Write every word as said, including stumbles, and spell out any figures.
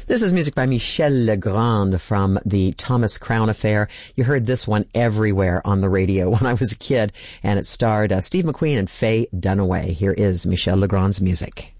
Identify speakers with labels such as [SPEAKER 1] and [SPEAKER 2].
[SPEAKER 1] This is music by Michel Legrand from the Thomas Crown Affair. You heard this one everywhere on the radio when I was a kid, and it starred uh, Steve McQueen and Faye Dunaway. Here is Michel Legrand's music.